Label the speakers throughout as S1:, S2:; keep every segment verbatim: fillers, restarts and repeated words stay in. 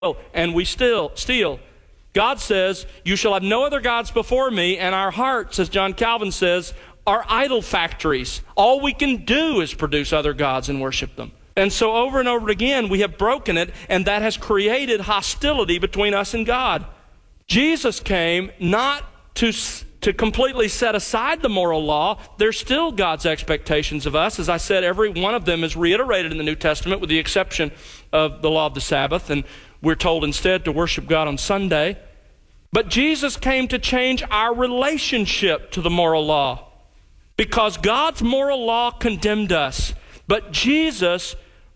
S1: and we still steal. God says, you shall have no other gods before me, and our hearts, as John Calvin says, are idol factories. All we can do is produce other gods and worship them. And so over and over again, we have broken it, and that has created hostility between us and God. Jesus came not to, to completely set aside the moral law. There's still God's expectations of us. As I said, every one of them is reiterated in the New Testament with the exception of the law of the Sabbath, and we're told instead to worship God on Sunday. But Jesus came to change our relationship to the moral law, because God's moral law condemned us. But Jesus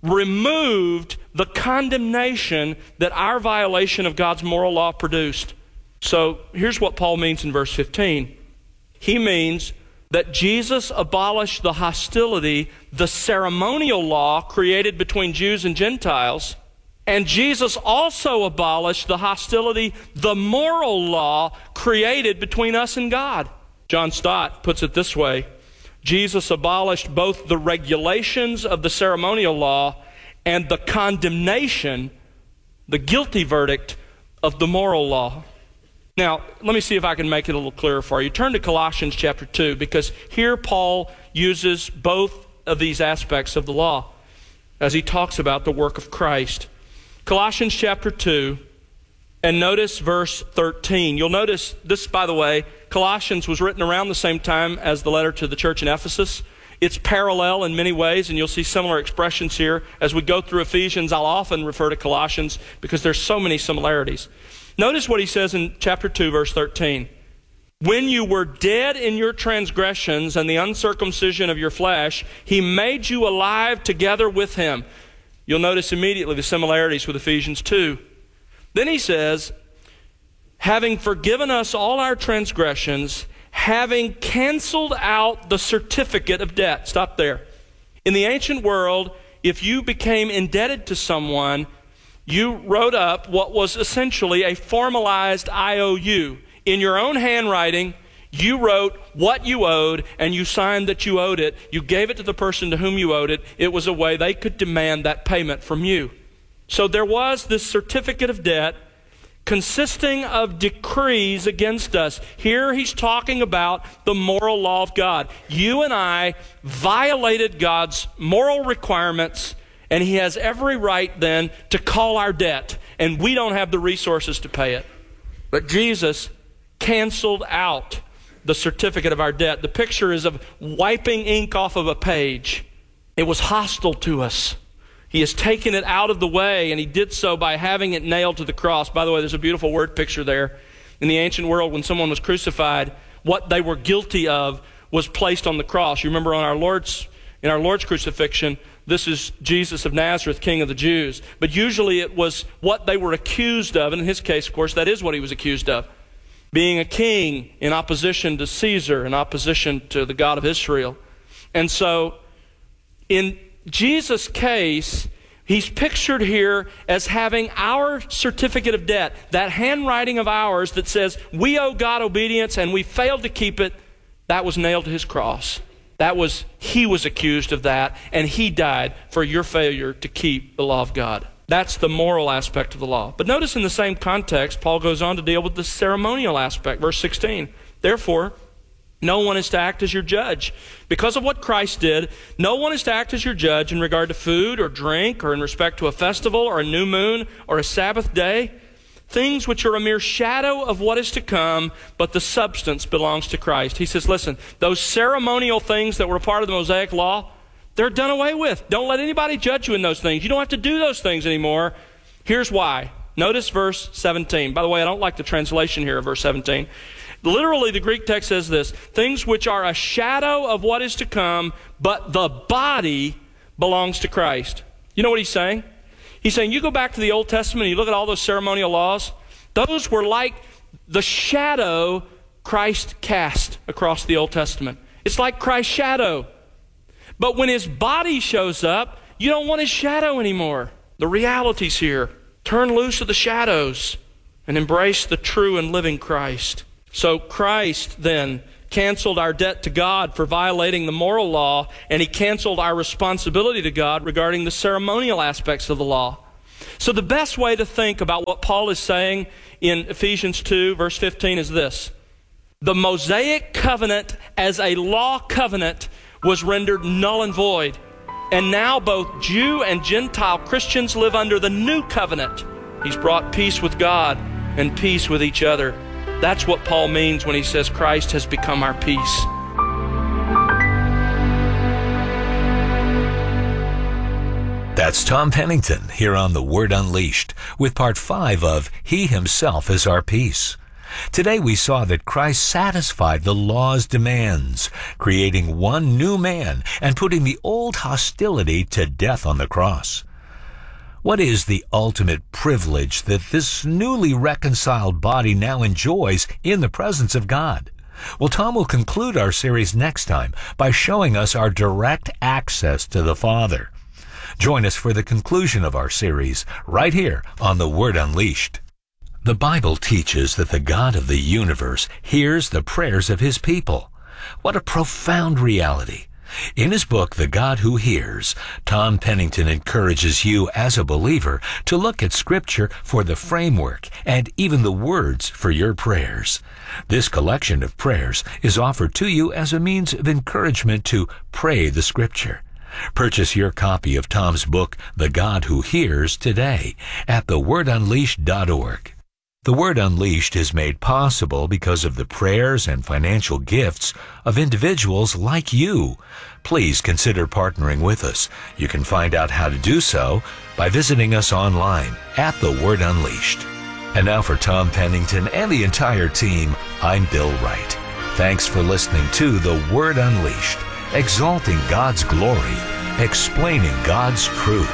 S1: removed the condemnation that our violation of God's moral law produced. So here's what Paul means in verse fifteen. He means that Jesus abolished the hostility, the ceremonial law created between Jews and Gentiles, and Jesus also abolished the hostility, the moral law created between us and God. John Stott puts it this way: Jesus abolished both the regulations of the ceremonial law and the condemnation, the guilty verdict of the moral law. Now, let me see if I can make it a little clearer for you. Turn to Colossians chapter two, because here Paul uses both of these aspects of the law as he talks about the work of Christ. Colossians chapter two, and notice verse thirteen. You'll notice this, by the way, Colossians was written around the same time as the letter to the church in Ephesus. It's parallel in many ways, and you'll see similar expressions here. As we go through Ephesians, I'll often refer to Colossians because there's so many similarities. Notice what he says in chapter two, verse thirteen. When you were dead in your transgressions and the uncircumcision of your flesh, he made you alive together with him. You'll notice immediately the similarities with Ephesians two. Then he says, having forgiven us all our transgressions, having canceled out the certificate of debt. Stop there. In the ancient world, if you became indebted to someone, you wrote up what was essentially a formalized I O U. In your own handwriting, you wrote what you owed, and you signed that you owed it. You gave it to the person to whom you owed it. It was a way they could demand that payment from you. So there was this certificate of debt consisting of decrees against us. Here he's talking about the moral law of God. You and I violated God's moral requirements, and he has every right then to call our debt, and we don't have the resources to pay it. But Jesus canceled out the certificate of our debt. The picture is of wiping ink off of a page. It was hostile to us. He has taken it out of the way, and he did so by having it nailed to the cross. By the way, there's a beautiful word picture there. In the ancient world, when someone was crucified, what they were guilty of was placed on the cross. You remember on our Lord's, in our Lord's crucifixion, this is Jesus of Nazareth, King of the Jews. But usually it was what they were accused of, and in his case, of course, that is what he was accused of. Being a king in opposition to Caesar, in opposition to the God of Israel. And so, in Jesus' case, he's pictured here as having our certificate of debt, that handwriting of ours that says we owe God obedience and we failed to keep it. That was nailed to his cross. That was, he was accused of that, and he died for your failure to keep the law of God. That's the moral aspect of the law. But notice in the same context, Paul goes on to deal with the ceremonial aspect. Verse sixteen, therefore, no one is to act as your judge. Because of what Christ did, no one is to act as your judge in regard to food or drink or in respect to a festival or a new moon or a Sabbath day, things which are a mere shadow of what is to come, but the substance belongs to Christ. He says, listen, those ceremonial things that were a part of the Mosaic law, they're done away with. Don't let anybody judge you in those things. You don't have to do those things anymore. Here's why. Notice verse seventeen. By the way, I don't like the translation here of verse seventeen. Literally, the Greek text says this, things which are a shadow of what is to come, but the body belongs to Christ. You know what he's saying? He's saying, you go back to the Old Testament and you look at all those ceremonial laws, those were like the shadow Christ cast across the Old Testament. It's like Christ's shadow. But when his body shows up, you don't want his shadow anymore. The reality's here. Turn loose of the shadows and embrace the true and living Christ. So Christ then canceled our debt to God for violating the moral law, and he canceled our responsibility to God regarding the ceremonial aspects of the law. So the best way to think about what Paul is saying in Ephesians two, verse fifteen is this. The Mosaic covenant as a law covenant was rendered null and void. And now both Jew and Gentile Christians live under the new covenant. He's brought peace with God and peace with each other. That's what Paul means when he says Christ has become our peace.
S2: That's Tom Pennington here on The Word Unleashed with part five of He Himself is Our Peace. Today we saw that Christ satisfied the law's demands, creating one new man and putting the old hostility to death on the cross. What is the ultimate privilege that this newly reconciled body now enjoys in the presence of God? Well, Tom will conclude our series next time by showing us our direct access to the Father. Join us for the conclusion of our series right here on The Word Unleashed. The Bible teaches that the God of the universe hears the prayers of His people. What a profound reality. In his book, The God Who Hears, Tom Pennington encourages you as a believer to look at Scripture for the framework and even the words for your prayers. This collection of prayers is offered to you as a means of encouragement to pray the Scripture. Purchase your copy of Tom's book, The God Who Hears, today at the word unleashed dot org. The Word Unleashed is made possible because of the prayers and financial gifts of individuals like you. Please consider partnering with us. You can find out how to do so by visiting us online at The Word Unleashed. And now for Tom Pennington and the entire team, I'm Bill Wright. Thanks for listening to The Word Unleashed, exalting God's glory, explaining God's truth.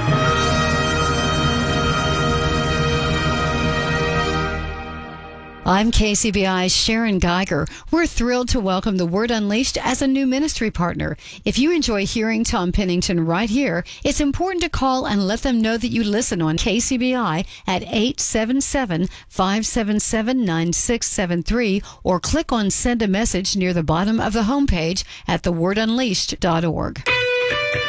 S3: I'm K C B I's Sharon Geiger. We're thrilled to welcome The Word Unleashed as a new ministry partner. If you enjoy hearing Tom Pennington right here, it's important to call and let them know that you listen on K C B I at eight seven seven, five seven seven, nine six seven three or click on Send a Message near the bottom of the homepage at the word unleashed dot org.